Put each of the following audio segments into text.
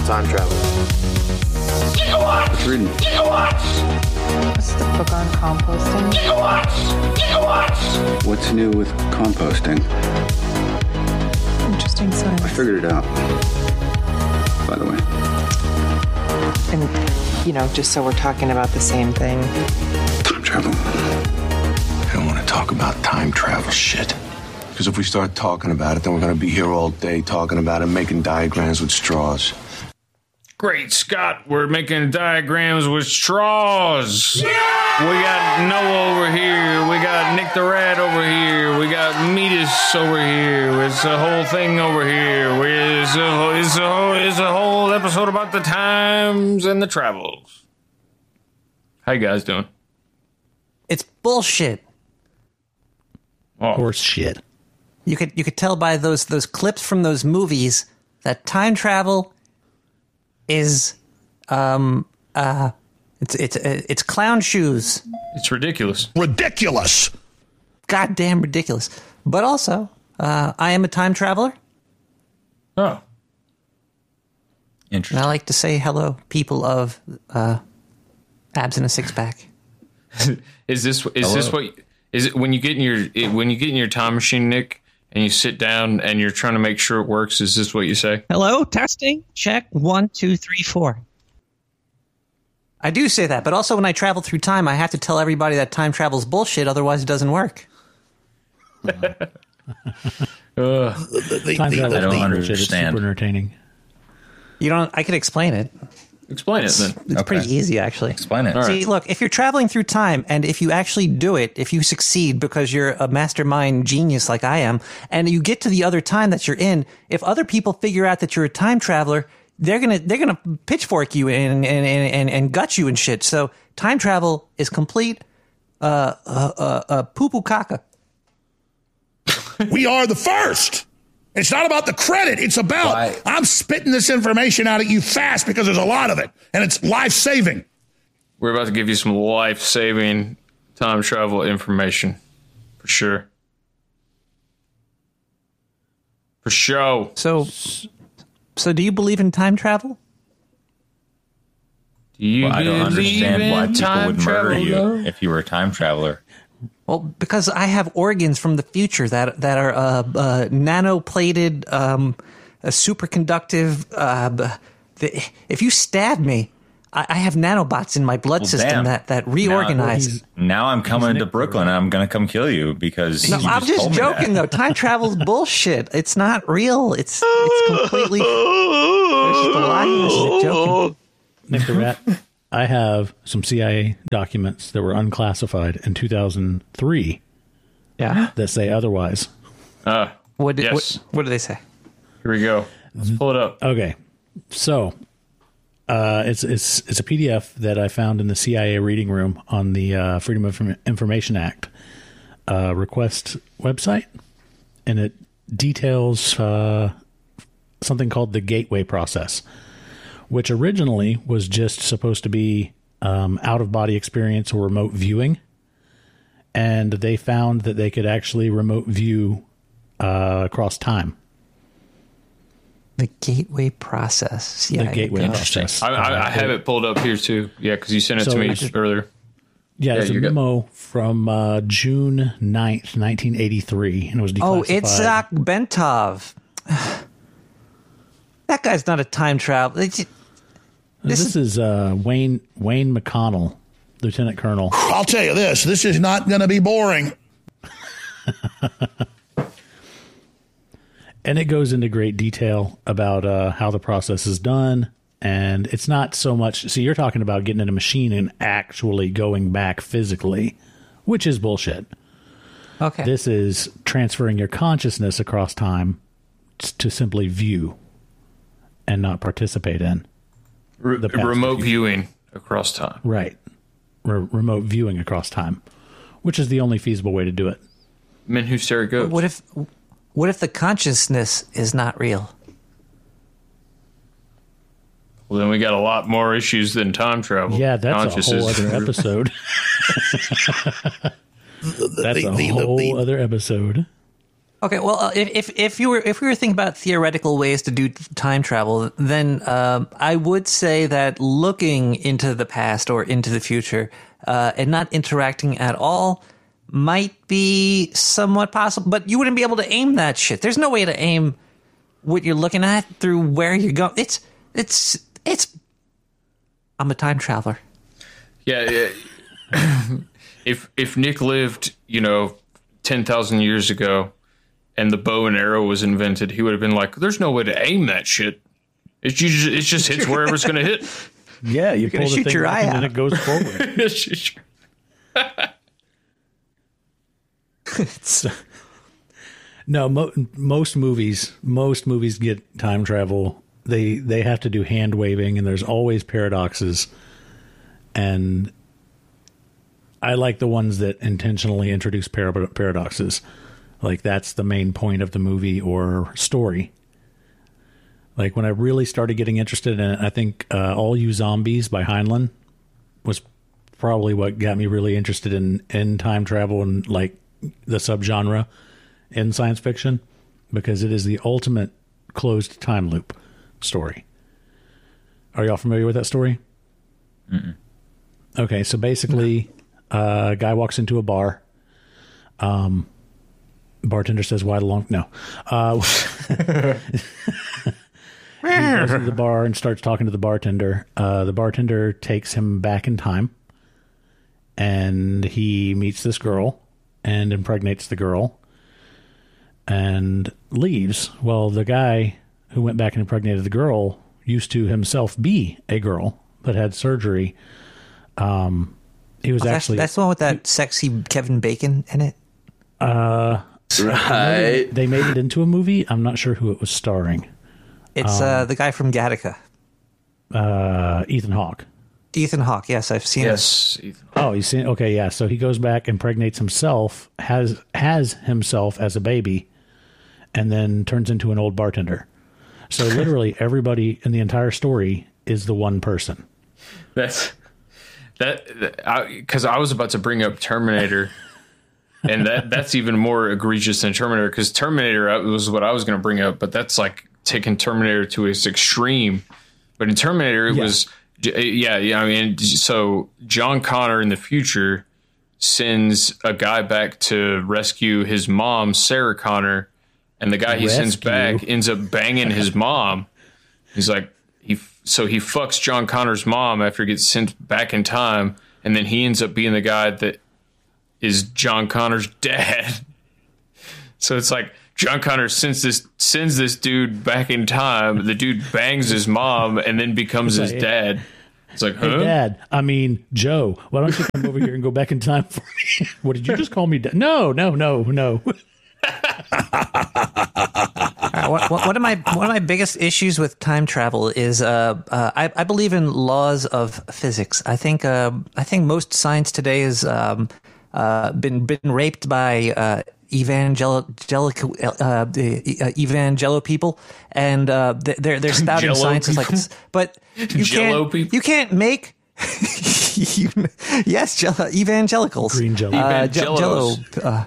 time travel. Gigawatts! What's reading? Gigawatts! What's the book on composting? Gigawatts! Gigawatts! What's new with composting? Interesting science. I figured it out. By the way. And, just so we're talking about the same thing. Time travel. I don't want to talk about time travel shit. Because if we start talking about it, then we're going to be here all day talking about it, making diagrams with straws. Great Scott, we're making diagrams with straws. Yeah! We got Noah over here. We got Nick the Rat over here. We got Metis over here. It's a whole thing over here. It's a whole episode about the times and the travels. How you guys doing? It's bullshit. Oh. Horse shit. You could tell by those clips from those movies that time travel is it's clown shoes. It's ridiculous. Ridiculous. Goddamn ridiculous. But also, I am a time traveler. Oh. And I like to say hello, people of abs in a six pack. Is this what is it when you get in your time machine, Nick, and you sit down and you're trying to make sure it works? Is this what you say? Hello, testing, check, 1, 2, 3, 4. I do say that, but also when I travel through time, I have to tell everybody that time travel's bullshit, otherwise it doesn't work. Time travel, I don't understand. It's super entertaining. I can explain it. Explain it then. It's pretty easy, actually. Explain it. See, look, if you're traveling through time, and if you actually do it, if you succeed because you're a mastermind genius like I am, and you get to the other time that you're in, if other people figure out that you're a time traveler, they're gonna pitchfork you and gut you and shit. So time travel is complete poo poo caca. We are the first. It's not about the credit. It's about I'm spitting this information out at you fast because there's a lot of it, and it's life-saving. We're about to give you some life-saving time travel information. For sure. For show. So do you believe in time travel? Do you I don't understand why people would murder you if you were a time traveler. Well, because I have organs from the future that are nanoplated, superconductive. If you stab me, I have nanobots in my blood system that reorganize. Now I'm coming to Brooklyn and I'm going to come kill you because I'm just joking though. Time travel's bullshit. It's not real. It's completely. It's just a lie. It's just joking. Nick the Rat, I have some CIA documents that were unclassified in 2003. Yeah, that say otherwise. What do they say? Here we go. Let's pull it up. Okay, so it's a PDF that I found in the CIA reading room on the Freedom of Information Act request website, and it details something called the gateway process, which originally was just supposed to be out-of-body experience or remote viewing. And they found that they could actually remote view across time. The gateway process. Yeah, the gateway process. I have it pulled up here, too. Yeah, because you sent it to me earlier. Yeah, it's a memo from June 9th, 1983, and it was declassified. Oh, Itzhak Bentov. That guy's not a time traveler. This is Wayne McConnell, Lieutenant Colonel. I'll tell you this is not going to be boring. And it goes into great detail about how the process is done. And it's not so much... See, you're talking about getting in a machine and actually going back physically, which is bullshit. Okay. This is transferring your consciousness across time to simply view and not participate in. Remote viewing across time. Right. Remote viewing across time, which is the only feasible way to do it. Men who stare at goats. What if the consciousness is not real? Well, then we got a lot more issues than time travel. Yeah, that's a whole other episode. That's a whole other episode. Okay, well, if we were thinking about theoretical ways to do time travel, then I would say that looking into the past or into the future and not interacting at all might be somewhat possible. But you wouldn't be able to aim that shit. There's no way to aim what you're looking at through where you're going. It's. I'm a time traveler. Yeah. If Nick lived, 10,000 years ago, and the bow and arrow was invented, he would have been like, "There's no way to aim that shit. It just hits wherever it's going to hit." Yeah, you pull the shoot thing your eye and then out. it goes forward. No, most movies get time travel. They have to do hand waving, and there's always paradoxes. And I like the ones that intentionally introduce paradoxes. Like, that's the main point of the movie or story. Like, when I really started getting interested in it, I think All You Zombies by Heinlein was probably what got me really interested in time travel and, like, the subgenre in science fiction, because it is the ultimate closed time loop story. Are y'all familiar with that story? Mm-mm. Okay, so basically, a guy walks into a bar. Bartender says, "Why the long?" No. He goes to the bar and starts talking to the bartender. The bartender takes him back in time, and he meets this girl and impregnates the girl and leaves. Well, the guy who went back and impregnated the girl used to himself be a girl, but had surgery. He was actually... That's the one with that sexy Kevin Bacon in it? Right. They made it into a movie. I'm not sure who it was starring. It's the guy from Gattaca. Ethan Hawke. Ethan Hawke, yes, I've seen it. Yes. Oh, you seen? Okay, yeah. So he goes back, impregnates himself, has himself as a baby, and then turns into an old bartender. So literally everybody in the entire story is the one person. Because I was about to bring up Terminator, and that's even more egregious than Terminator, because Terminator was what I was going to bring up, but that's like taking Terminator to its extreme. But in Terminator, it was... Yeah. I mean, so John Connor in the future sends a guy back to rescue his mom, Sarah Connor, and the guy he sends back ends up banging his mom. He's like, he fucks John Connor's mom after he gets sent back in time, and then he ends up being the guy that is John Connor's dad. So it's like John Connor sends this dude back in time. The dude bangs his mom and then becomes his dad. It's like, huh? Hey, Dad, I mean, Joe, why don't you come over here and go back in time for me? What did you just call me? Dad? No. One of my biggest issues with time travel is I believe in laws of physics. I think most science today has been raped by evangelo people, and they're spouting science is like this, but you can't make yes, evangelicals, green jello,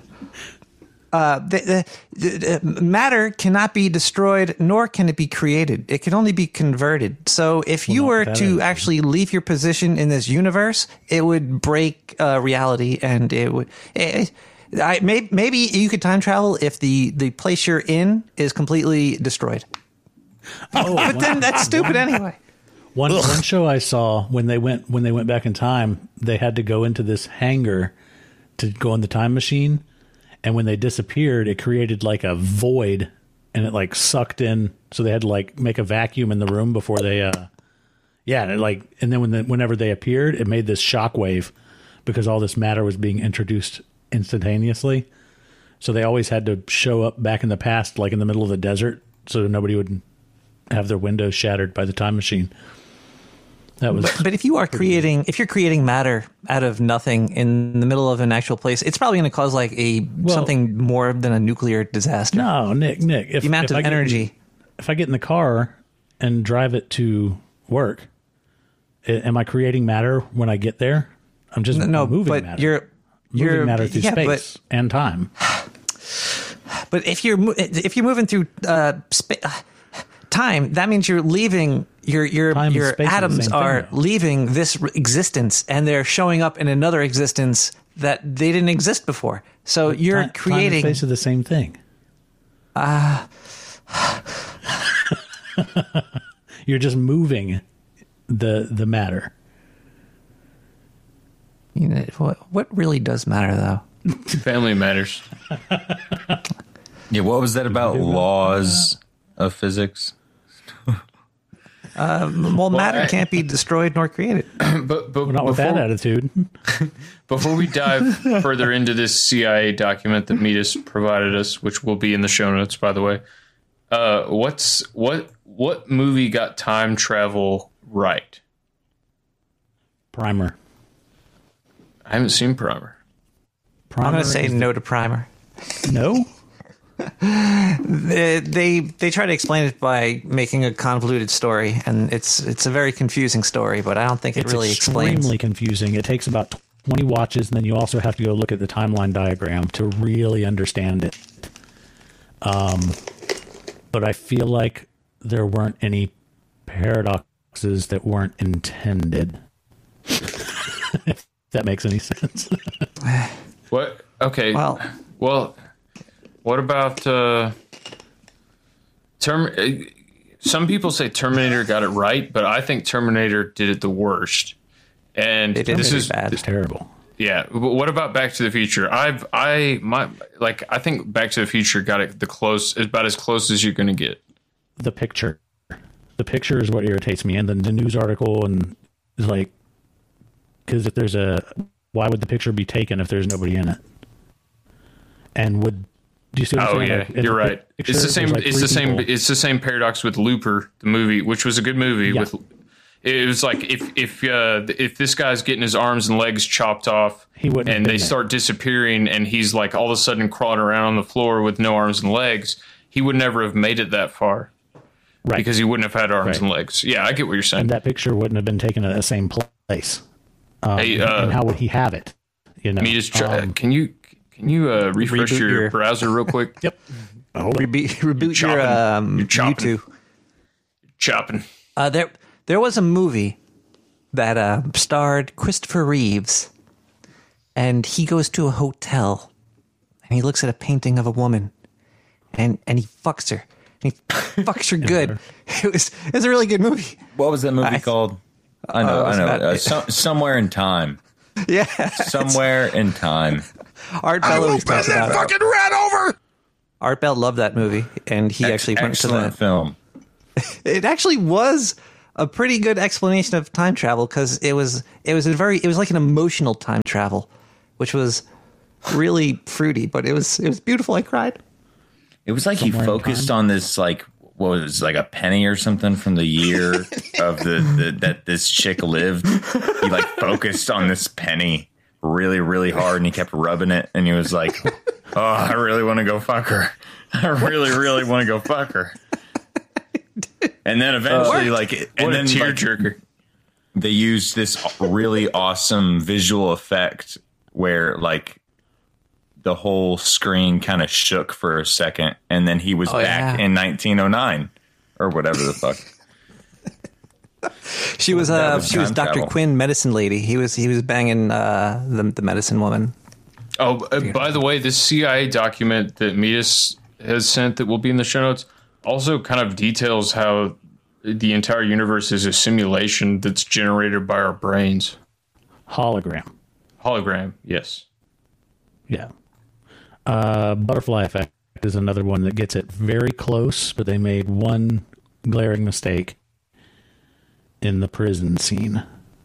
matter cannot be destroyed, nor can it be created. It can only be converted. So if you were to actually leave your position in this universe, it would break reality, and it would. Maybe you could time travel if the place you're in is completely destroyed. But then that's stupid anyway. One show I saw when they went back in time, they had to go into this hangar to go in the time machine, and when they disappeared, it created like a void, and it like sucked in. So they had to like make a vacuum in the room before they, and then whenever they appeared, it made this shock wave because all this matter was being introduced instantaneously. So they always had to show up back in the past, like in the middle of the desert, so nobody would have their windows shattered by the time machine. That was but if you're creating matter out of nothing in the middle of an actual place, it's probably going to cause like something more than a nuclear disaster. No, Nick, the amount of energy. If I get in the car and drive it to work, am I creating matter when I get there? I'm just moving matter. You're moving matter through space and time. But if you're moving through time, that means you're leaving your atoms are leaving this existence, and they're showing up in another existence that they didn't exist before. So you're creating. Time and space are the same thing. You're just moving the matter. You know, what really does matter, though? Family matters. Yeah, what was that about laws of physics? Well, matter can't be destroyed nor created. But not with that attitude. Before we dive further into this CIA document that Metis provided us, which will be in the show notes, by the way, what movie got time travel right? Primer. I haven't seen Primer. I'm going to say no to Primer. No? They try to explain it by making a convoluted story, and it's a very confusing story, but I don't think it really explains. It's extremely confusing. It takes about 20 watches, and then you also have to go look at the timeline diagram to really understand it. But I feel like there weren't any paradoxes that weren't intended. If that makes any sense. What? Okay. Well, what about some people say Terminator got it right, but I think Terminator did it the worst. And this is bad. It's terrible. Yeah. What about Back to the Future? I think Back to the Future got it about as close as you're going to get. The picture is what irritates me, and then the news article, and is like, because if there's why would the picture be taken if there's nobody in it? And do you see what I'm saying? Yeah, you're right. It's the same. It's the same paradox with Looper, the movie, which was a good movie. Yeah. It was like if this guy's getting his arms and legs chopped off, and they start disappearing, and he's like all of a sudden crawling around on the floor with no arms and legs, he would never have made it that far, right? Because he wouldn't have had arms and legs. Yeah, I get what you're saying. And that picture wouldn't have been taken at the same place. And how would he have it? You know, can you refresh your browser real quick? Yep. Reboot your YouTube. Chopping. There was a movie that starred Christopher Reeves, and he goes to a hotel, and he looks at a painting of a woman, and he fucks her. And he fucks her good. It was a really good movie. What was that movie called? I know. Somewhere in Time. Yeah. Somewhere in Time. Art Bell always talks about fucking ran over. Art Bell loved that movie, and he actually went to the film. It actually was a pretty good explanation of time travel, because it was like an emotional time travel, which was really fruity, but it was beautiful. I cried. It was like he focused on this, like, what was it, like a penny or something from the year of that this chick lived. He like focused on this penny really, really hard, and he kept rubbing it, and he was like, "Oh, I really want to go fuck her. I really, really want to go fuck her." And then eventually, tearjerker. They used this really awesome visual effect where like the whole screen kind of shook for a second, and then he was back in 1909 or whatever the fuck. She was Dr. Quinn, medicine lady. He was banging the medicine woman. Oh, by the way, this CIA document that Metis has sent that will be in the show notes also kind of details how the entire universe is a simulation that's generated by our brains. Hologram, yes. Yeah. Butterfly Effect is another one that gets it very close, but they made one glaring mistake in the prison scene.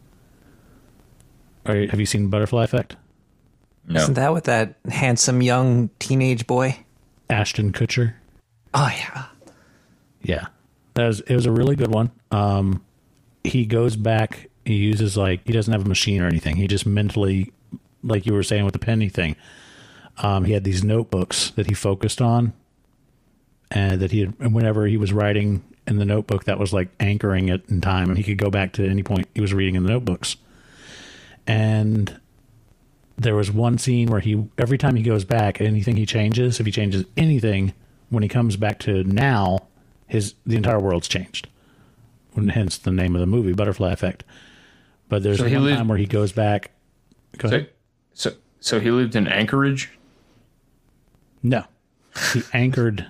Have you seen Butterfly Effect? No. Isn't that with that handsome young teenage boy? Ashton Kutcher. Oh, yeah. Yeah. It was a really good one. He goes back, he uses he doesn't have a machine or anything. He just mentally, like you were saying with the penny thing, he had these notebooks that he focused on, and whenever he was writing in the notebook, that was like anchoring it in time, and he could go back to any point he was reading in the notebooks. And there was one scene where every time he goes back, anything he changes, if he changes anything, when he comes back to now, the entire world's changed. Hence the name of the movie, Butterfly Effect. But there's one time where he goes back. Go ahead. So he lived in Anchorage? No. He anchored.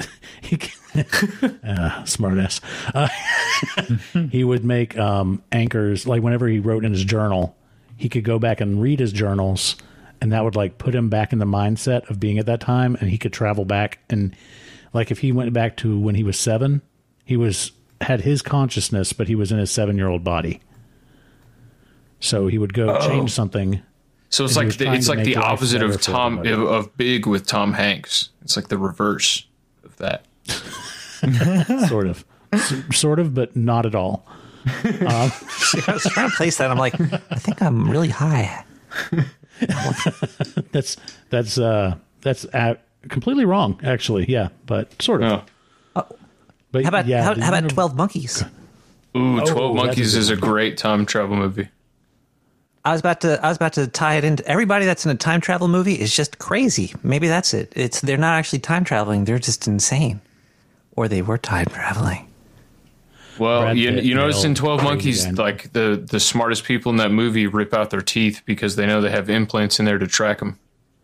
Smartass. He would make anchors, like whenever he wrote in his journal, he could go back and read his journals, and that would like put him back in the mindset of being at that time, and he could travel back. And like if he went back to when he was 7, he had his consciousness, but he was in his 7-year-old body. So he would go change something. So it's like the opposite of Big with Tom Hanks. It's like the reverse of that. Sort of, but not at all. I was trying to place that. I'm like, I think I'm really high. That's completely wrong, actually. Yeah, but sort of. But how about 12 Monkeys? Ooh, 12 Monkeys is a great time travel movie. I was about to tie it into everybody that's in a time travel movie is just crazy. Maybe that's it. They're not actually time traveling. They're just insane, or they were time traveling. Well, you notice in 12 Monkeys, like the smartest people in that movie rip out their teeth because they know they have implants in there to track them.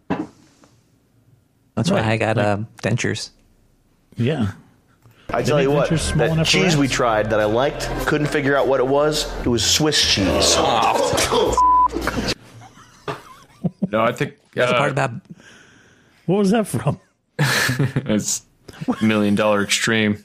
That's why I got dentures. Yeah. I tell you what, that cheese we tried that I liked, couldn't figure out what it was. It was Swiss cheese. No, I think that's the part about. What was that from? It's $1 Million Extreme.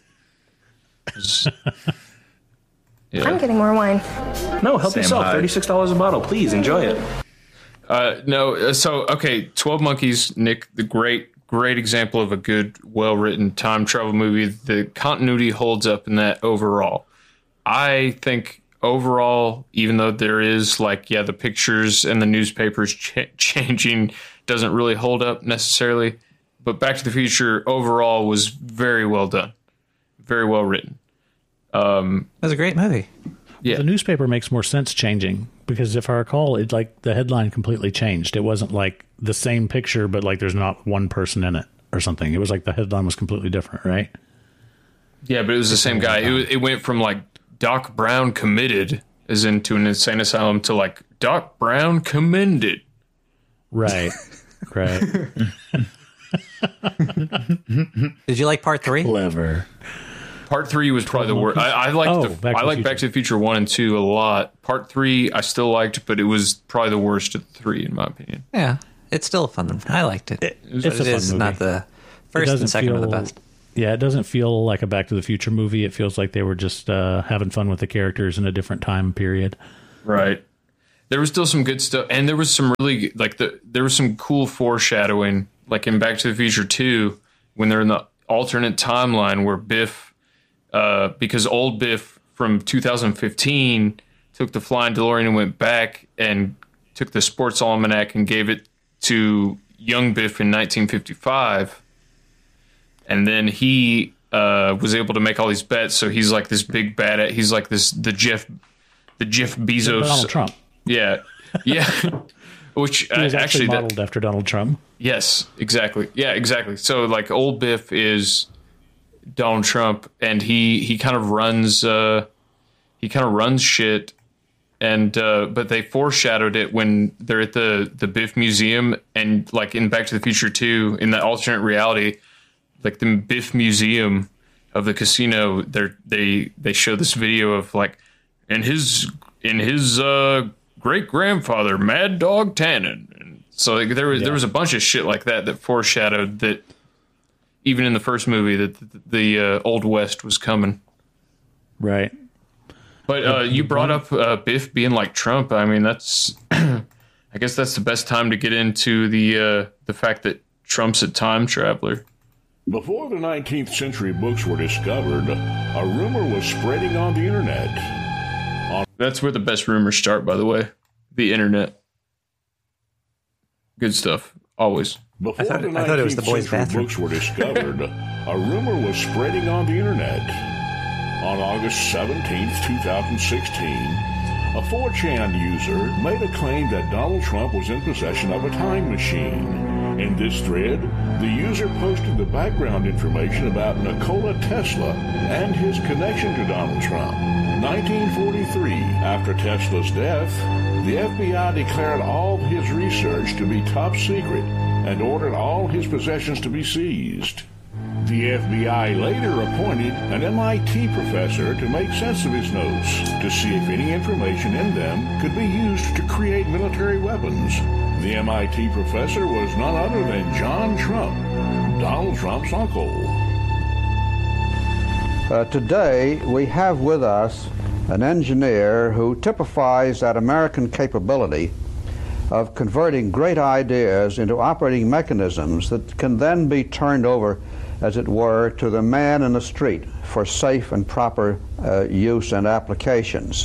Yeah. I'm getting more wine. No, help yourself. $36 a bottle. Please enjoy it. No, so okay, 12 Monkeys, Nick, the great example of a good, well-written time travel movie. The continuity holds up in that overall. I think overall, even though there is the pictures and the newspapers changing doesn't really hold up necessarily, but Back to the Future overall was very well done, very well written. It was a great movie. Yeah, the newspaper makes more sense changing because if I recall, it the headline completely changed. It wasn't like the same picture, but there's not one person in it or something. It was like the headline was completely different, right? Yeah, but it was the same guy. It went from Doc Brown committed, as into an insane asylum, to Doc Brown commended. Right, right. Did you like part 3? Clever. Part 3 was probably the worst. I liked Back to the Future 1 and 2 a lot. Part 3 I still liked, but it was probably the worst of the 3 in my opinion. Yeah, it's still a fun one. I liked it. It's a fun movie. Not the first and second are the best. Yeah, it doesn't feel like a Back to the Future movie. It feels like they were just having fun with the characters in a different time period. Right. There was still some good stuff, and there was some really there was some cool foreshadowing, like in Back to the Future 2, when they're in the alternate timeline where Biff. Because old Biff from 2015 took the flying DeLorean and went back and took the sports almanac and gave it to young Biff in 1955. And then he was able to make all these bets. So he's like this big bad. He's like the Jeff Bezos. Donald Trump. Yeah. Yeah. Which he was actually modeled after Donald Trump. Yes, exactly. Yeah, exactly. So old Biff is Donald Trump, and he kind of runs shit, and but they foreshadowed it when they're at the Biff Museum, and in Back to the Future 2, in that alternate reality, the Biff Museum of the casino, they show this video of in his great grandfather Mad Dog Tannen, and so there was a bunch of shit like that foreshadowed that. Even in the first movie, that the Old West was coming. Right. But you brought up Biff being like Trump. I mean, that's I guess that's the best time to get into the fact that Trump's a time traveler. Before the 19th century books were discovered, a rumor was spreading on the internet. That's where the best rumors start, by the way. The internet. Good stuff. Always. I thought it was the boys' bathroom. Books were discovered, a rumor was spreading on the internet. On August 17th, 2016, a 4chan user made a claim that Donald Trump was in possession of a time machine. In this thread, the user posted the background information about Nikola Tesla and his connection to Donald Trump. 1943, after Tesla's death, the FBI declared all his research to be top secret and ordered all his possessions to be seized. The FBI later appointed an MIT professor to make sense of his notes to see if any information in them could be used to create military weapons. The MIT professor was none other than John Trump, Donald Trump's uncle. Today, we have with us an engineer who typifies that American capability of converting great ideas into operating mechanisms that can then be turned over, as it were, to the man in the street for safe and proper use and applications.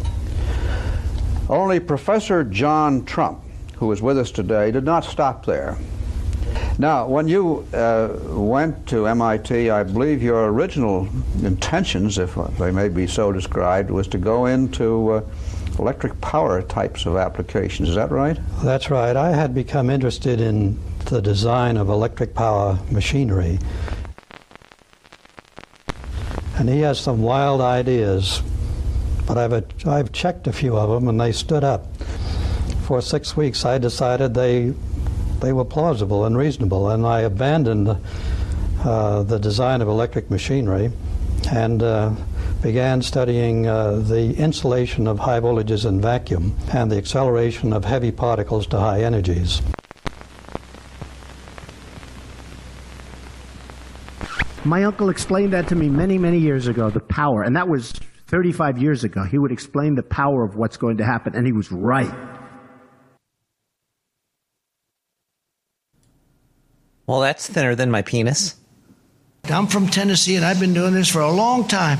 Only Professor John Trump, who is with us today, did not stop there. Now, when you went to MIT, I believe your original intentions, if they may be so described, was to go into electric power types of applications. Is that right? That's right. I had become interested in the design of electric power machinery. And he has some wild ideas, but I've checked a few of them and they stood up. For 6 weeks I decided they were plausible and reasonable, and I abandoned the design of electric machinery and began studying the insulation of high voltages in vacuum and the acceleration of heavy particles to high energies. My uncle explained that to me many, many years ago, the power, and that was 35 years ago. He would explain the power of what's going to happen, and he was right. Well, that's thinner than my penis. I'm from Tennessee, and I've been doing this for a long time.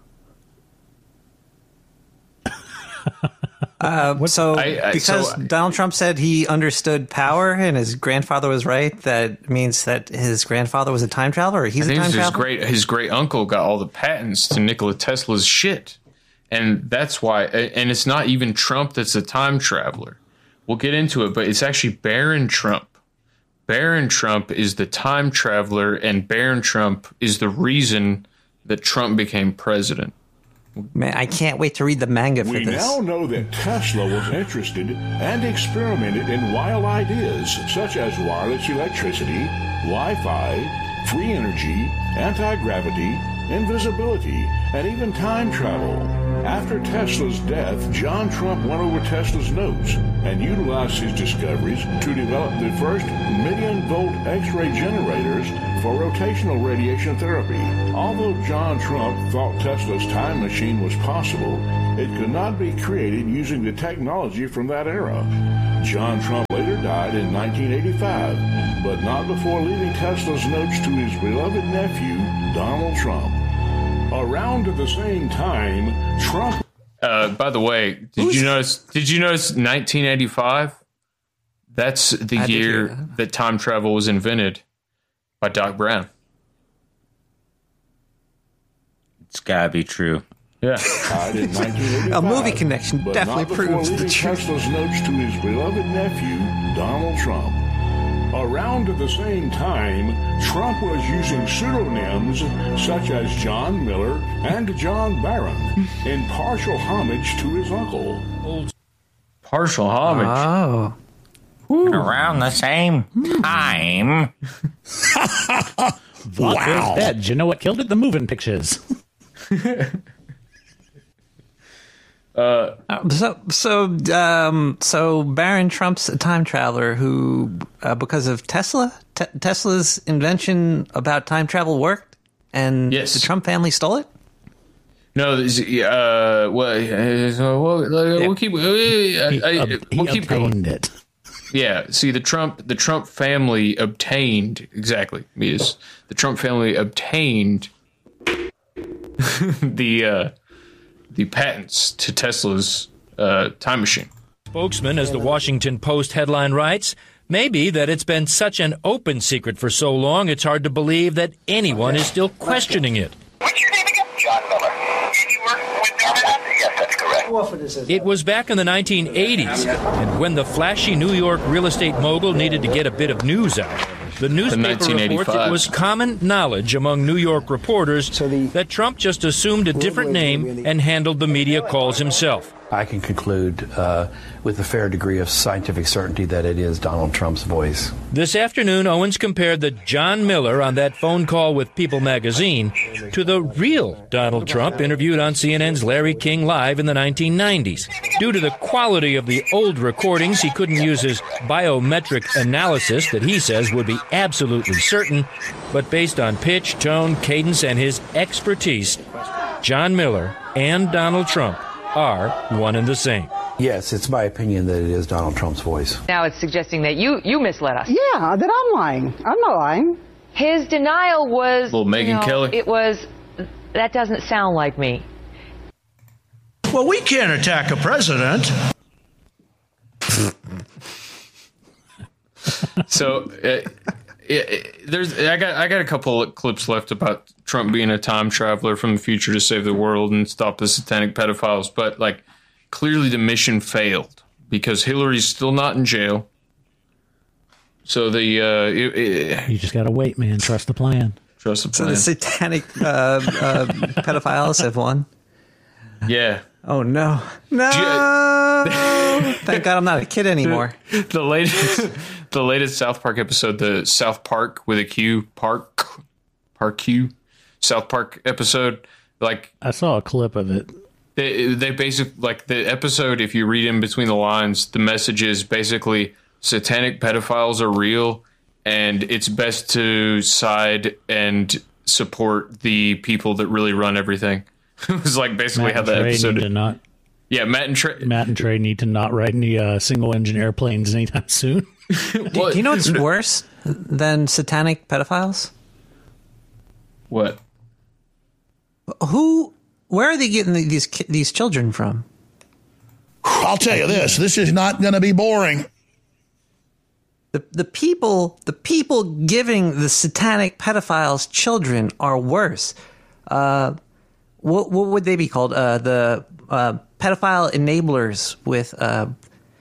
Because Donald Trump said he understood power and his grandfather was right, that means that his grandfather was a time traveler, or he's a time traveler? His great uncle got all the patents to Nikola Tesla's shit. And that's why, and it's not even Trump that's a time traveler. We'll get into it, but it's actually Barron Trump. Barron Trump is the time traveler, and Barron Trump is the reason that Trump became president. Man, I can't wait to read the manga for this. We now know that Tesla was interested and experimented in wild ideas such as wireless electricity, Wi-Fi, free energy, anti-gravity, invisibility, and even time travel. After Tesla's death, John Trump went over Tesla's notes and utilized his discoveries to develop the first million-volt X-ray generators for rotational radiation therapy. Although John Trump thought Tesla's time machine was possible, it could not be created using the technology from that era. John Trump later died in 1985, but not before leaving Tesla's notes to his beloved nephew, Donald Trump. Around at the same time, Trump... by the way, did you notice 1985? That's the year that time travel was invented by Doc Brown. It's gotta be true. Yeah. A movie connection definitely proves the truth. Tesla's notes to his beloved nephew, Donald Trump. Around at the same time, Trump was using pseudonyms such as John Miller and John Barron in partial homage to his uncle. Partial homage? Oh. Around the same time. Wow. Dead. You know what killed it? The moving pictures. So Barron Trump's a time traveler who, because of Tesla's invention about time travel worked, and the Trump family stole it. No, we'll keep going. It. Yeah, see, the Trump family obtained the Trump family obtained the patents to Tesla's time machine. Spokesman, as the Washington Post headline writes, maybe that it's been such an open secret for so long, it's hard to believe that anyone is still questioning it. What's your name again? John Miller. And you work with Barron? Yes, that's correct. often is It was back in the 1980s, and when the flashy New York real estate mogul needed to get a bit of news out, the newspaper reports it was common knowledge among New York reporters that Trump just assumed a different name and handled the media calls himself. I can conclude with a fair degree of scientific certainty that it is Donald Trump's voice. This afternoon, Owens compared the John Miller on that phone call with People magazine to the real Donald Trump interviewed on CNN's Larry King Live in the 1990s. Due to the quality of the old recordings, he couldn't use his biometric analysis that he says would be absolutely certain, but based on pitch, tone, cadence, and his expertise, John Miller and Donald Trump are one and the same. Yes, it's my opinion that it is Donald Trump's voice. Now it's suggesting that you misled us. Yeah, that I'm lying. I'm not lying. His denial was... Little Megyn Kelly. It was... That doesn't sound like me. Well, we can't attack a president. So, I got a couple of clips left about Trump being a time traveler from the future to save the world and stop the satanic pedophiles, but like clearly the mission failed because Hillary's still not in jail. So you just gotta wait, man. Trust the plan. Trust the plan. So the satanic pedophiles have won. Yeah. Oh no! No! Thank God I'm not a kid anymore. The latest South Park episode, the South Park with a Q, South Park episode. Like I saw a clip of it. They basically, like the episode, if you read in between the lines, the message is basically satanic pedophiles are real, and it's best to side and support the people that really run everything. It was like basically how the episode. Yeah, Matt and Trey need to not ride any single engine airplanes anytime soon. Do you know what's worse than satanic pedophiles? What? Where are they getting these children from? I'll tell you this. This is not going to be boring. The people giving the satanic pedophiles children are worse. What would they be called? The pedophile enablers with a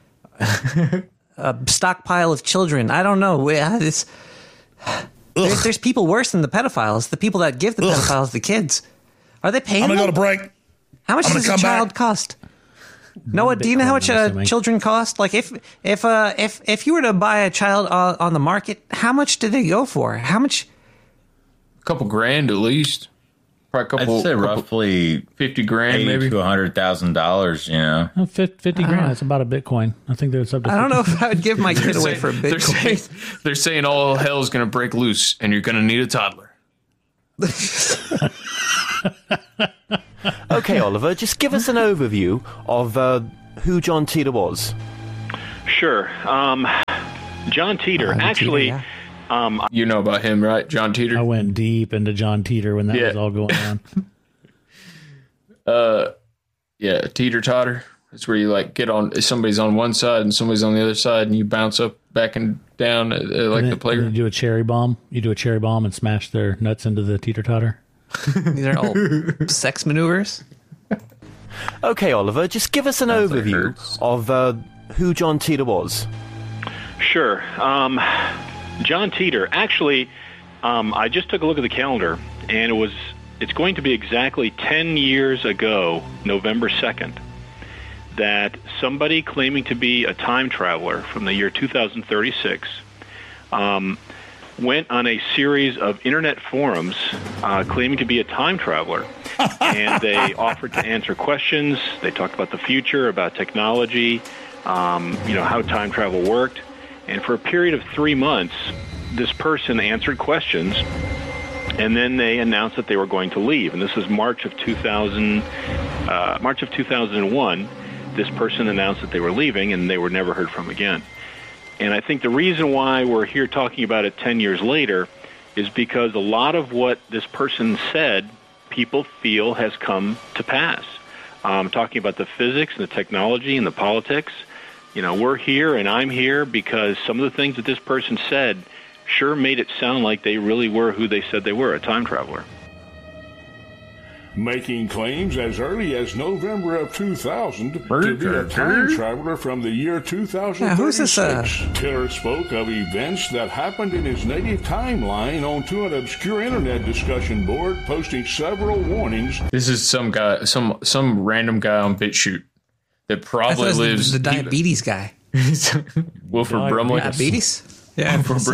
stockpile of children. I don't know. There's people worse than the pedophiles. The people that give the pedophiles the kids. Are they paying? I'm gonna go to break. How much does a child cost? Noah, do you know how much children cost? Like if you were to buy a child on the market, how much do they go for? How much? A couple grand at least. Probably I'd say roughly $50,000, maybe to $100,000. You know, 50 grand. That's about a Bitcoin. I think there's up to. I don't know if I would give my kid away for a Bitcoin. They're saying all hell is going to break loose, and you're going to need a toddler. Okay, Oliver, just give us an overview of who John Titor was. Sure. John Titor, actually... you know about him, right? John Titor? I went deep into John Titor when that was all going on. Yeah, teeter-totter. It's where you like get on, somebody's on one side and somebody's on the other side, and you bounce up, back and down like the playground. You do a cherry bomb. You do a cherry bomb and smash their nuts into the teeter-totter. These are all sex maneuvers. Okay, Oliver, just give us an overview of who John Titor was. Sure. John Titor, actually, I just took a look at the calendar, and it's going to be exactly 10 years ago, November 2nd, that somebody claiming to be a time traveler from the year 2036 went on a series of internet forums claiming to be a time traveler, and they offered to answer questions. They talked about the future, about technology, how time travel worked. And for a period of 3 months, this person answered questions, and then they announced that they were going to leave. And this is March of 2001. This person announced that they were leaving, and they were never heard from again. And I think the reason why we're here talking about it 10 years later is because a lot of what this person said, people feel has come to pass. Talking about the physics and the technology and the politics. We're here and I'm here because some of the things that this person said sure made it sound like they really were who they said they were, a time traveler. making claims as early as November of 2000 to be a time traveler from the year 2036. Tiller spoke of events that happened in his native timeline onto an obscure internet discussion board, posting several warnings. This is some guy, some random guy on BitChute that probably lives... The diabetes guy. Wilford Brumley. Diabetes? Yeah.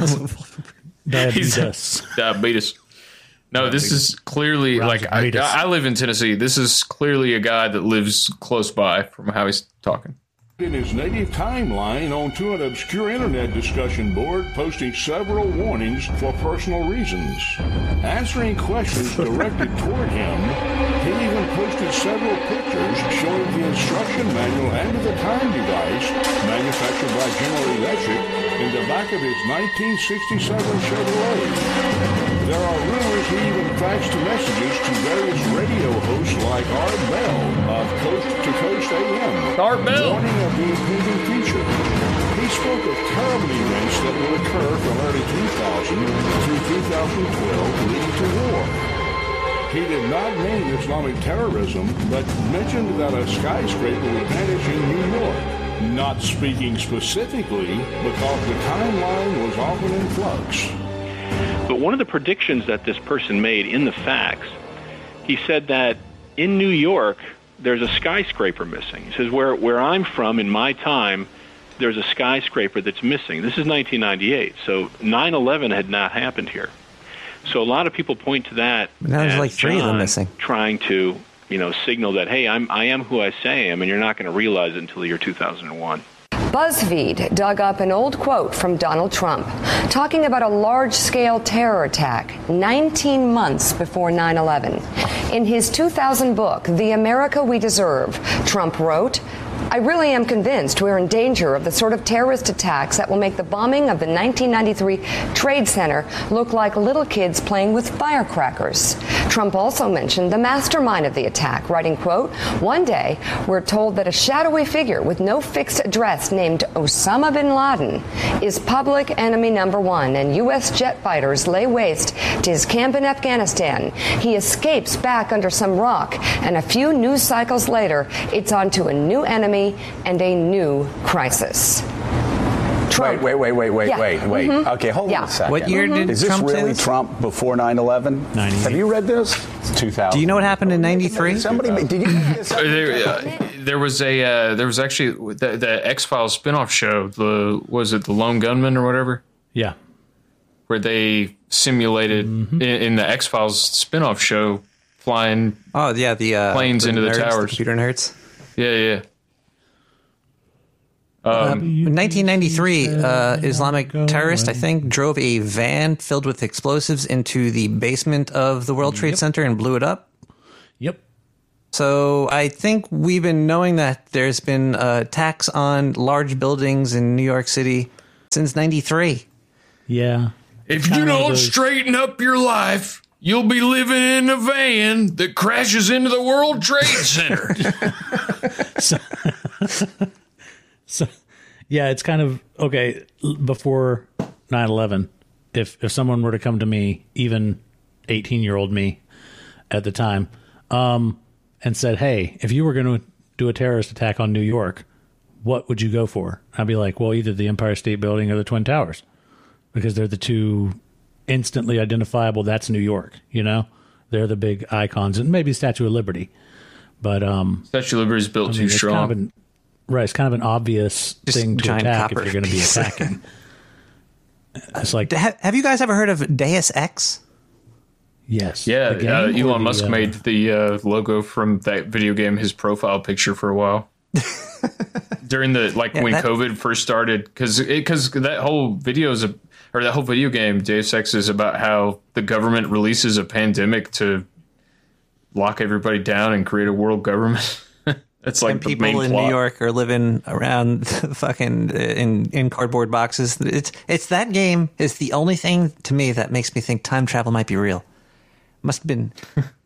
Diabetes. No, this is clearly I live in Tennessee. This is clearly a guy that lives close by from how he's talking. In his native timeline onto an obscure internet discussion board, posting several warnings for personal reasons. Answering questions directed toward him, he even posted several pictures showing the instruction manual and the time device manufactured by General Electric in the back of his 1967 Chevrolet. There are rumors he even faxed messages to various radio hosts like Art Bell of Coast to Coast AM. Art Bell! Warning of the impending future. He spoke of terrible events that will occur from early 2000 through 2012 leading to war. He did not name Islamic terrorism, but mentioned that a skyscraper would vanish in New York, not speaking specifically because the timeline was often in flux. But one of the predictions that this person made in the fax, he said that in New York, there's a skyscraper missing. He says, where I'm from, in my time, there's a skyscraper that's missing. This is 1998, so 9/11 had not happened here. So a lot of people point to that now there's as like 3 of them missing. Trying to, signal that, hey, I am who I say I am, and you're not going to realize it until the year 2001. BuzzFeed dug up an old quote from Donald Trump talking about a large-scale terror attack 19 months before 9/11. In his 2000 book, The America We Deserve, Trump wrote, "I really am convinced we're in danger of the sort of terrorist attacks that will make the bombing of the 1993 Trade Center look like little kids playing with firecrackers." Trump also mentioned the mastermind of the attack, writing, quote, "One day, we're told that a shadowy figure with no fixed address named Osama bin Laden is public enemy number 1, and U.S. jet fighters lay waste to his camp in Afghanistan. He escapes back under some rock, and a few news cycles later, it's on to a new enemy and a new crisis." Trump. Wait. Mm-hmm. Okay, hold on a second. What year did Is this Trump really say Trump before 9/11? Have you read this? 2000. Do you know what happened in 93? Somebody, did you read this? There was actually the X-Files spinoff show. Was it the Lone Gunman or whatever? Yeah, where they simulated in the X-Files spinoff show flying. Oh yeah, the planes into the nerds, towers. The computer nerds. Yeah. In 1993, Islamic terrorist, I think, drove a van filled with explosives into the basement of the World Trade Center and blew it up. Yep. So I think we've been knowing that there's been attacks on large buildings in New York City since 93. Yeah. If you don't straighten up your life, you'll be living in a van that crashes into the World Trade Center. So, yeah, it's kind of, okay, before 9/11, if someone were to come to me, even 18-year-old me at the time, and said, hey, if you were going to do a terrorist attack on New York, what would you go for? I'd be like, well, either the Empire State Building or the Twin Towers, because they're the two instantly identifiable, that's New York, They're the big icons, and maybe Statue of Liberty. But Statue of Liberty is built too strong. Right, it's kind of an obvious thing to attack if you're going to be attacking. It's like, have you guys ever heard of Deus Ex? Yes. Yeah, Elon Musk made the logo from that video game his profile picture for a while. During when COVID first started, because that whole that whole video game Deus Ex is about how the government releases a pandemic to lock everybody down and create a world government. It's like the people in New York are living around fucking in cardboard boxes. It's that game is the only thing to me that makes me think time travel might be real. Must have been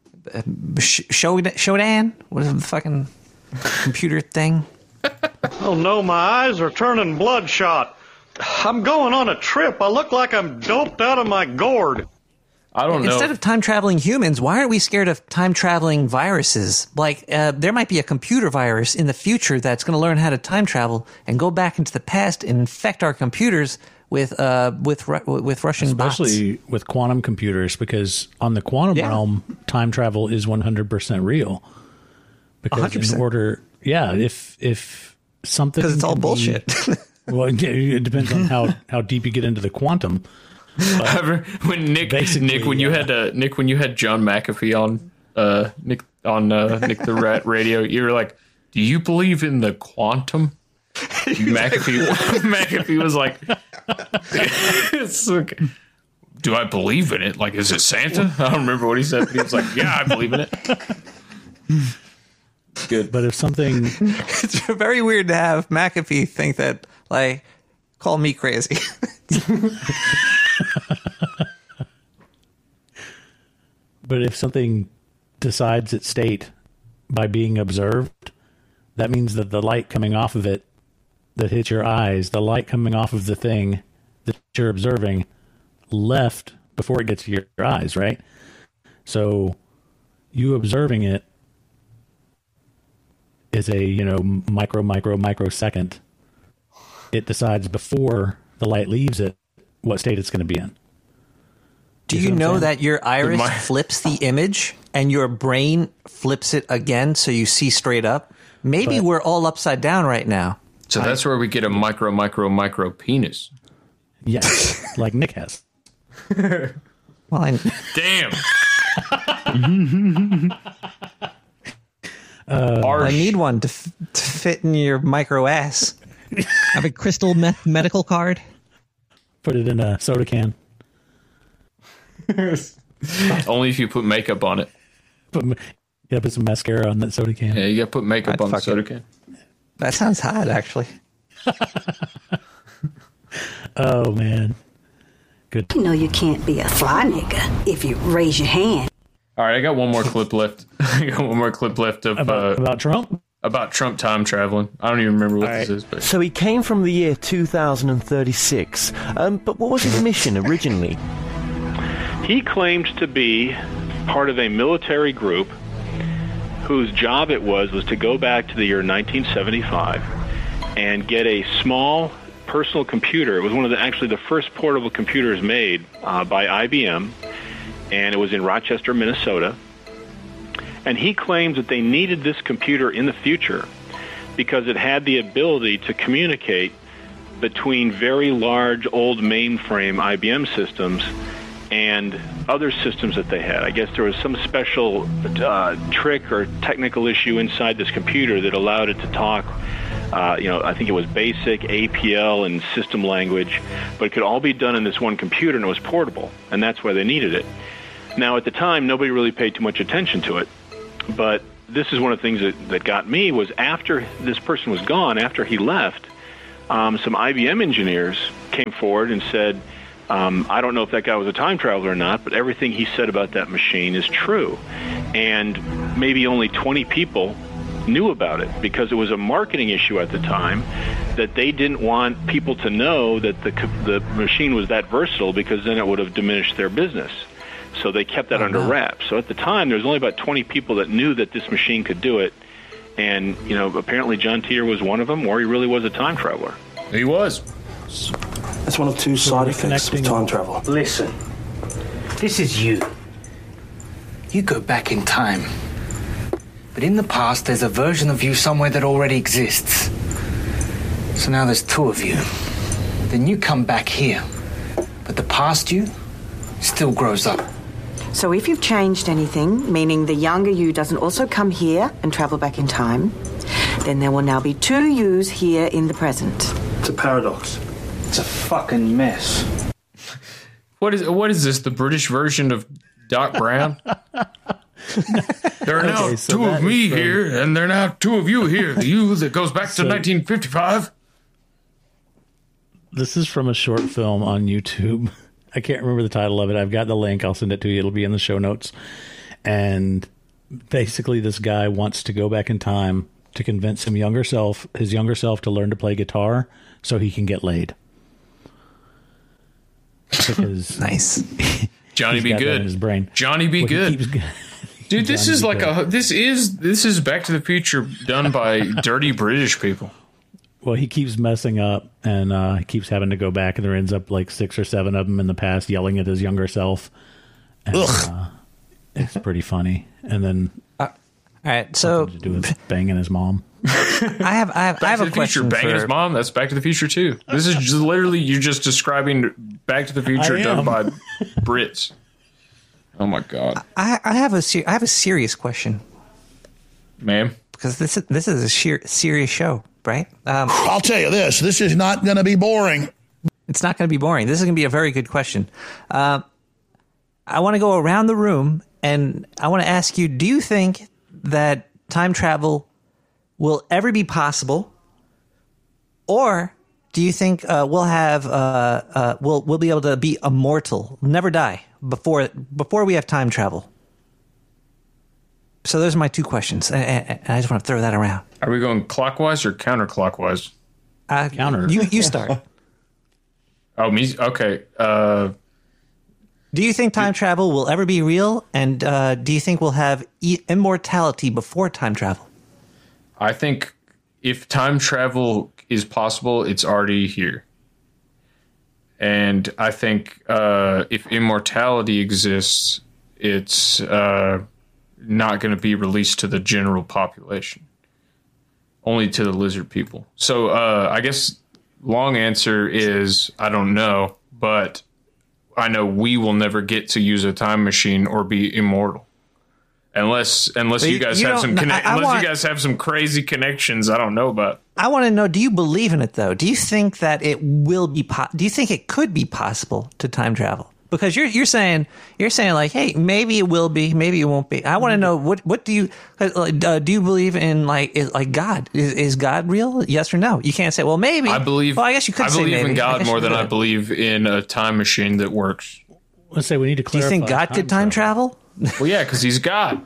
Shodan. What is the fucking computer thing? Oh no, my eyes are turning bloodshot. I'm going on a trip. I look like I'm doped out of my gourd. I don't know. Instead of time traveling humans, why aren't we scared of time traveling viruses? Like, there might be a computer virus in the future that's going to learn how to time travel and go back into the past and infect our computers with Russian bots. Especially with quantum computers, because on the quantum realm, time travel is 100% real. Because 100%. In order, if something, because it's all bullshit. Well, it depends on how deep you get into the quantum. When Nick, when you had John McAfee on Nick the Rat Radio, you were like, "Do you believe in the quantum?" McAfee was like, "It's okay. Do I believe in it? Like, is it Santa?" I don't remember what he said, but he was like, "Yeah, I believe in it." Good, but if something, it's very weird to have McAfee think that, like, call me crazy. But if something decides its state by being observed, that means that the light coming off of it that hits your eyes, the light coming off of the thing that you're observing, left before it gets to your eyes, right? So you observing it is a, microsecond. It decides before the light leaves it what state it's going to be in. Do you know that your iris flips the image and your brain flips it again so you see straight up? Maybe we're all upside down right now. So that's where we get a micro penis. Yes, like Nick has. Well, damn. I need one to fit in your micro ass. Have a crystal medical card. Put it in a soda can. Only if you put makeup on it. Put some mascara on that soda can. Yeah, you got to put makeup on the soda can. That sounds hot, actually. Oh, man. Good. You know you can't be a fly nigga if you raise your hand. All right, I got one more clip left. Of about Trump? About Trump time traveling. I don't even remember what this is. But. So he came from the year 2036. But what was his mission originally? He claims to be part of a military group whose job it was to go back to the year 1975 and get a small personal computer. It was one of the first portable computers made by IBM, and it was in Rochester, Minnesota. And he claims that they needed this computer in the future because it had the ability to communicate between very large old mainframe IBM systems and other systems that they had. I guess there was some special trick or technical issue inside this computer that allowed it to talk, I think it was BASIC, APL, and system language, but it could all be done in this one computer, and it was portable, and that's why they needed it. Now, at the time, nobody really paid too much attention to it, but this is one of the things that got me was after this person was gone, after he left, some IBM engineers came forward and said, I don't know if that guy was a time traveler or not, but everything he said about that machine is true. And maybe only 20 people knew about it because it was a marketing issue at the time that they didn't want people to know that the machine was that versatile because then it would have diminished their business. So they kept that under wraps. So at the time, there was only about 20 people that knew that this machine could do it. And, apparently John Titor was one of them, or he really was a time traveler. He was. That's one of two side effects of time travel. Listen, this is you. You go back in time. But in the past, there's a version of you somewhere that already exists. So now there's two of you. Then you come back here. But the past you still grows up. So if you've changed anything, meaning the younger you doesn't also come here and travel back in time, then there will now be two yous here in the present. It's a paradox. It's a fucking mess. What is this? The British version of Doc Brown? There are now two of me here, and there are now two of you here. The you that goes back to 1955. This is from a short film on YouTube. I can't remember the title of it. I've got the link. I'll send it to you. It'll be in the show notes. And basically, this guy wants to go back in time to convince his younger self to learn to play guitar so he can get laid. Because nice. Johnny Be Good in his brain. Johnny Be Good. Dude, this is like this is Back to the Future done by dirty British people. Well, he keeps messing up, and he keeps having to go back, and there ends up like 6 or 7 of them in the past yelling at his younger self. And, it's pretty funny. And then, all right, so to do with banging his mom. I have a question. Banging his mom. That's Back to the Future too. This is just literally you just describing Back to the Future done by Brits. Oh my god! I have a serious question, ma'am, because this is a serious show, right? I'll tell you this: this is not going to be boring. It's not going to be boring. This is going to be a very good question. I want to go around the room and I want to ask you: do you think that time travel will ever be possible, or do you think we'll be able to be immortal, never die before we have time travel? So those are my 2 questions, and I just want to throw that around. Are we going clockwise or counterclockwise? Counter. You start. Oh, me? Okay. Do you think time travel will ever be real, and do you think we'll have immortality before time travel? I think if time travel is possible, it's already here. And I think if immortality exists, it's not going to be released to the general population, only to the lizard people. So I guess long answer is I don't know, but I know we will never get to use a time machine or be immortal. Unless you guys have some you guys have some crazy connections I don't know about. I want to know, do you believe in it though? Do you think that it will be do you think it could be possible to time travel? Because you're saying like, hey, maybe it will be, maybe it won't be. I want to know what do you believe in like God? Is God real? Yes or no? You can't say, well, maybe. I believe. Well, I guess you could say maybe. I believe in God more than I believe in a time machine that works. Let's say we need to clarify. Do you think God could time travel? Well, yeah, because he's God.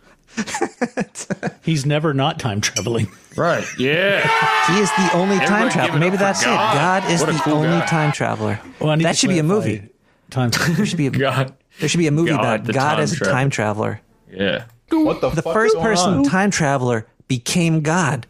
He's never not time traveling. Right. Yeah. He is the only time traveler. Maybe that's it. God is the only time traveler. Well, that should be a movie. There should be a God. There should be a movie about God as a time traveler. Yeah. What the first person time traveler became God.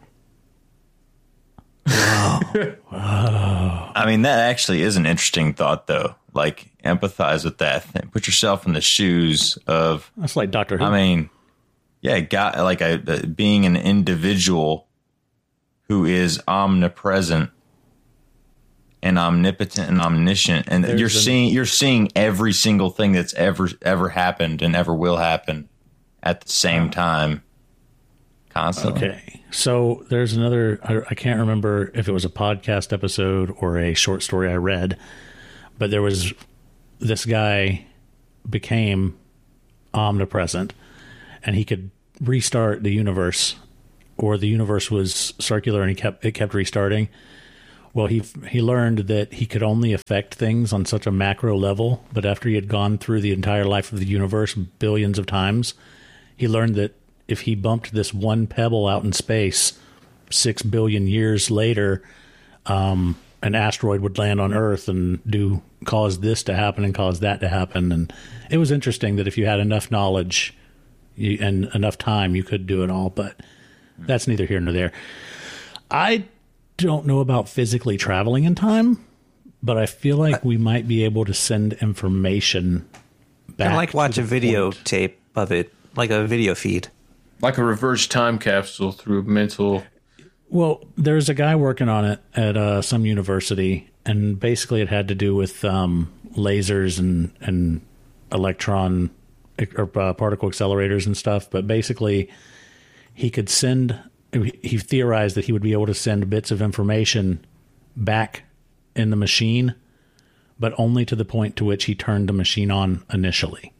I mean, that actually is an interesting thought, though. Like, empathize with that. Put yourself in the shoes of. That's like Doctor Who. I mean, yeah, God, like being an individual who is omnipresent and omnipotent and omniscient, and you're seeing every single thing that's ever happened and ever will happen at the same time, constantly. Okay, so there's another. I can't remember if it was a podcast episode or a short story I read, but there was this guy became omnipresent, and he could restart the universe, or the universe was circular and it kept restarting. Well, he learned that he could only affect things on such a macro level, but after he had gone through the entire life of the universe billions of times, he learned that if he bumped this one pebble out in space 6 billion years later, an asteroid would land on Earth and cause this to happen and cause that to happen. And it was interesting that if you had enough knowledge and enough time, you could do it all, but that's neither here nor there. I don't know about physically traveling in time, but I feel like we might be able to send information back. I like watch a videotape of it, like a video feed. Like a reverse time capsule through mental. Well, there's a guy working on it at some university, and basically it had to do with lasers and electron or particle accelerators and stuff. But basically, he theorized that he would be able to send bits of information back in the machine, but only to the point to which he turned the machine on initially.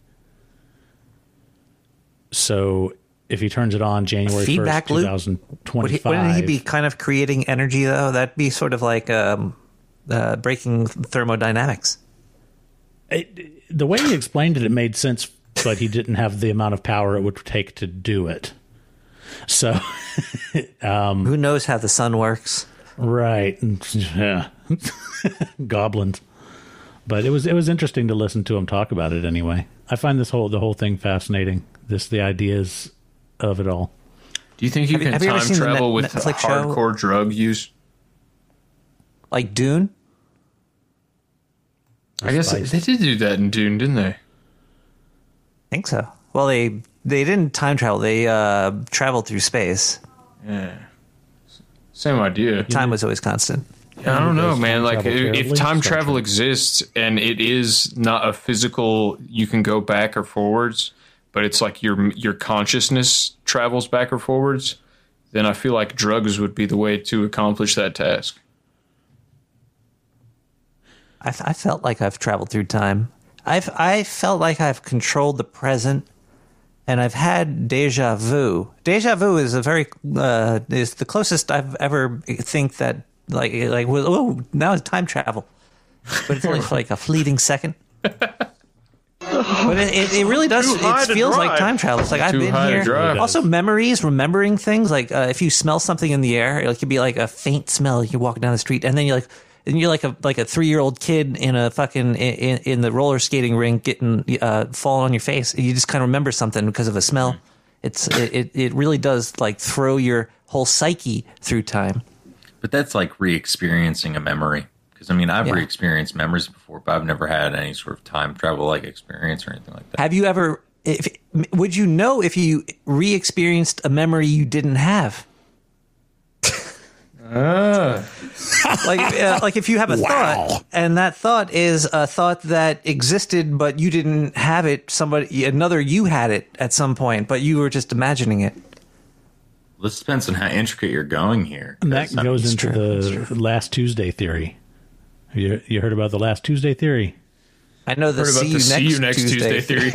So if he turns it on January 1st, 2025... Wouldn't he be kind of creating energy, though? That'd be sort of like breaking thermodynamics. The way he explained it made sense, but he didn't have the amount of power it would take to do it. So, who knows how the sun works? Right. Yeah. Goblins. But it was interesting to listen to him talk about it anyway. I find the whole thing fascinating. The ideas of it all. Do you think you can time travel with hardcore drug use? Like Dune? I guess they did do that in Dune, didn't they? I think so. Well, they didn't time travel. They traveled through space. Yeah. Same idea. Time was always constant. Yeah, I don't know, man. Like, if time travel exists and it is not a physical, you can go back or forwards, but it's like your consciousness travels back or forwards, then I feel like drugs would be the way to accomplish that task. I felt like I've traveled through time. I felt like I've controlled the present, and I've had deja vu. Deja vu is is the closest I've ever think that now it's time travel, but it's only for like a fleeting second. But it really does. It feels like time travel. It's like I've been here. Also, memories, remembering things. Like if you smell something in the air, it could be like a faint smell. You're walking down the street, and then you're like a 3-year-old kid in a fucking in the roller skating rink getting falling on your face. You just kind of remember something because of a smell. It really does like throw your whole psyche through time. But that's like re-experiencing a memory. Because, I mean, I've re-experienced memories before, but I've never had any sort of time travel-like experience or anything like that. Have you ever... would you know if you re-experienced a memory you didn't have? Like if you have a thought, and that thought is a thought that existed, but you didn't have it, another you had it at some point, but you were just imagining it. This depends on how intricate you're going here. And that goes into the last Tuesday theory. You heard about the last Tuesday theory? I know the see you next Tuesday theory.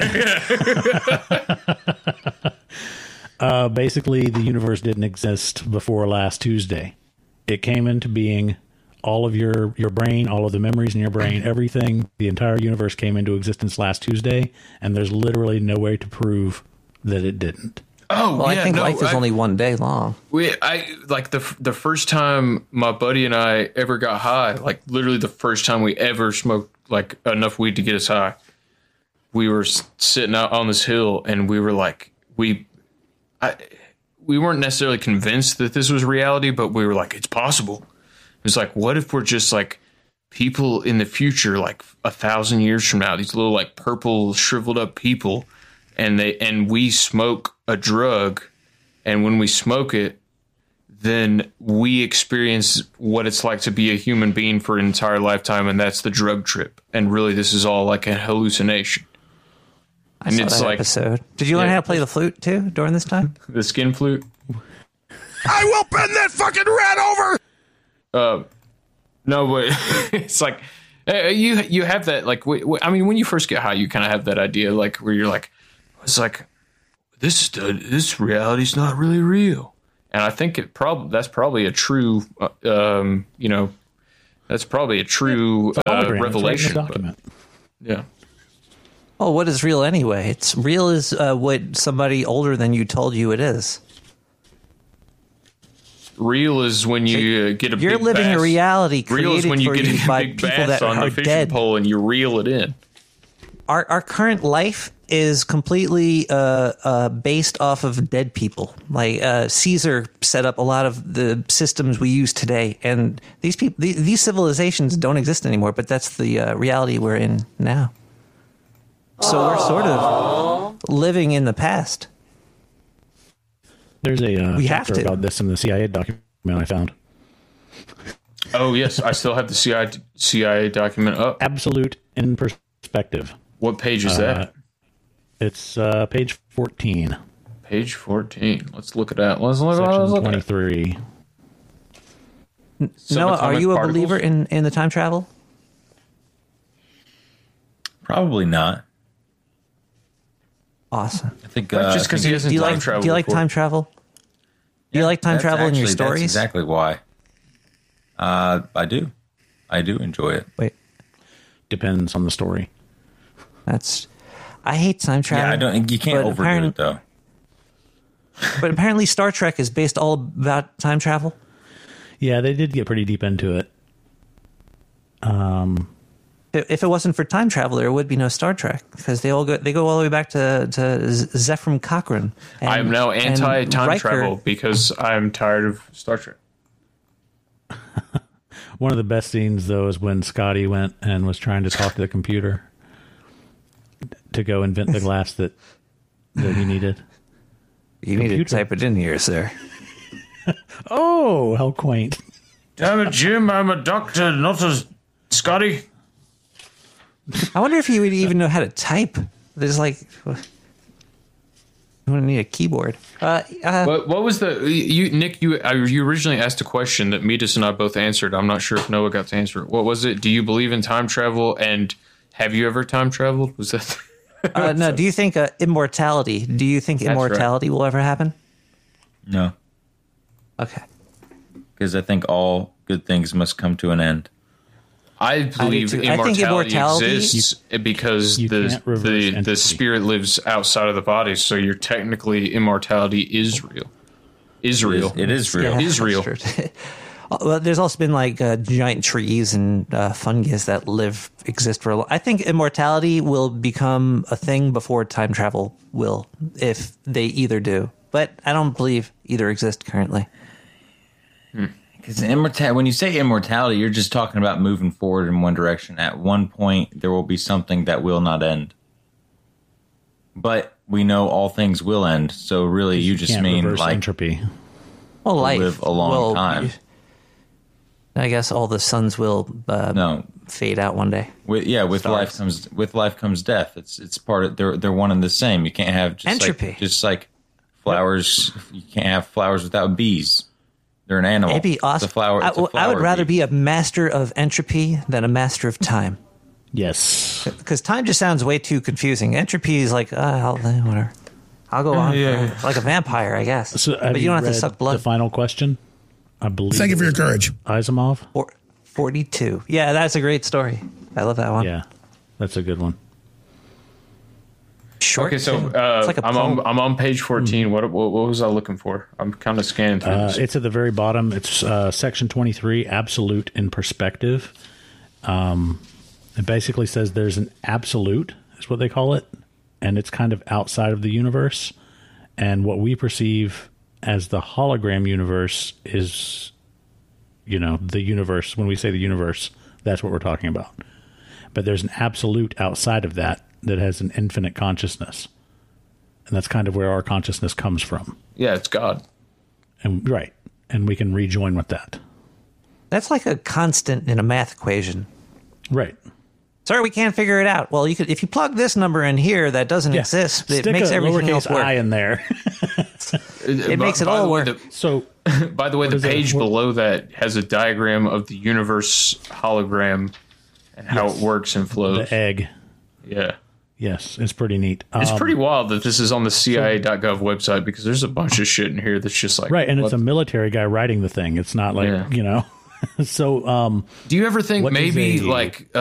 Basically, the universe didn't exist before last Tuesday. It came into being, all of your brain, all of the memories in your brain, everything, the entire universe came into existence last Tuesday, and there's literally no way to prove that it didn't. Oh, well, I think life is only one day long. The first time my buddy and I ever got high, like literally the first time we ever smoked like enough weed to get us high, we were sitting out on this hill, and we were like, we weren't necessarily convinced that this was reality, but we were like, it's possible. It was like, what if we're just like people in the future, like 1,000 years from now, these little like purple shriveled up people, and we smoke a drug, and when we smoke it, then we experience what it's like to be a human being for an entire lifetime, and that's the drug trip. And really, this is all like a hallucination. I saw that episode. Did you learn how to play the flute too during this time? The skin flute. I will bend that fucking rat over. No, but it's like you have that like. I mean, when you first get high, you kind of have that idea like where you're like, it's like this reality's not really real, and I think that's probably a true, that's probably a true revelation. Document. Yeah. Well, what is real anyway? It's real is what somebody older than you told you it is. Real is when you get a. You're big living bass. a reality created real is when you for get you a by big people bass that on are the fishing dead. pole and you reel it in. Our current life is completely based off of dead people. Like Caesar set up a lot of the systems we use today, and these civilizations don't exist anymore. But that's the reality we're in now. So we're sort of living in the past. There's a chapter about this in the CIA document I found. Oh, yes. I still have the CIA document up. Absolute in perspective. What page is that? It's page 14. Page 14. Let's look at that. Let's look Section 23. Noah, are you a believer in the time travel? Probably not. Awesome. I think just because he doesn't time travel. Do you like time travel? Do you like time travel in your stories? That's exactly why. I do. I do enjoy it. Wait. Depends on the story. I hate time travel. Yeah, you can't overdo it though. But apparently Star Trek is based all about time travel. Yeah, they did get pretty deep into it. Because If it wasn't for time travel, there would be no Star Trek because they go all the way back to Zefram Cochrane. I am now anti-time travel because I'm tired of Star Trek. One of the best scenes, though, is when Scotty went and was trying to talk to the computer to go invent the glass that he needed. You need to type it in here, sir. Oh, how quaint. Damn it, Jim, I'm a doctor, not a Scotty. I wonder if he would even know how to type. There's like... You want to need a keyboard. What was Nick, you originally asked a question that Metis and I both answered. I'm not sure if Noah got to answer it. What was it? Do you believe in time travel? And have you ever time traveled? Was that... no, do you think immortality? Do you think immortality will ever happen? No. Okay. Because I think all good things must come to an end. I believe immortality exists because the spirit lives outside of the body, so you're technically immortality is real. It is real. Yeah, is real. Well, there's also been like giant trees and fungus that exist for a long. I think immortality will become a thing before time travel will, if they either do. But I don't believe either exist currently. Because when you say immortality, you're just talking about moving forward in one direction. At one point, there will be something that will not end. But we know all things will end, so really you just mean like entropy. Well, life live a long time. I guess all the suns will fade out one day. With life comes death. It's part of they're one and the same. You can't have just entropy. Like flowers. You can't have flowers without bees. They're an animal. It'd be awesome. I would rather be a master of entropy than a master of time. Yes. Because time just sounds way too confusing. Entropy is like, whatever. I'll go on like a vampire, I guess. So but you don't have to suck blood. The final question, I believe. Thank you for your courage. Asimov? 42. Yeah, that's a great story. I love that one. Yeah, that's a good one. Short okay, so like I'm on page 14. What was I looking for? I'm kind of scanning through this. It's at the very bottom. It's section 23, absolute in perspective. It basically says there's an absolute, is what they call it, and it's kind of outside of the universe. And what we perceive as the hologram universe is, the universe. When we say the universe, that's what we're talking about. But there's an absolute outside of that has an infinite consciousness. And that's kind of where our consciousness comes from. Yeah, it's God. And right. And we can rejoin with that. That's like a constant in a math equation. Right. Sorry, we can't figure it out. Well, if you plug this number in here that doesn't exist, it makes everything else work. I in there. It makes it all work. By the way, the page below that has a diagram of the universe hologram and how it works and flows. The egg. Yeah. Yes, it's pretty neat. It's pretty wild that this is on the CIA.gov website because there's a bunch of shit in here that's just like... Right, and it's a military guy writing the thing. It's not like, So, do you ever think maybe like...